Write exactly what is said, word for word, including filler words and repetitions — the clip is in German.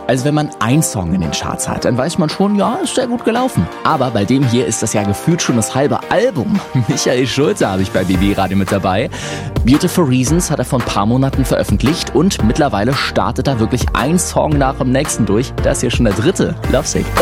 Also wenn man einen Song in den Charts hat, dann weiß man schon, ja, ist sehr gut gelaufen. Aber bei dem hier ist das ja gefühlt schon das halbe Album. Michael Schulze habe ich bei B B Radio mit dabei. Beautiful Reasons hat er vor ein paar Monaten veröffentlicht und mittlerweile startet er wirklich ein Song nach dem nächsten durch. Das ist hier schon der dritte. Lovesick.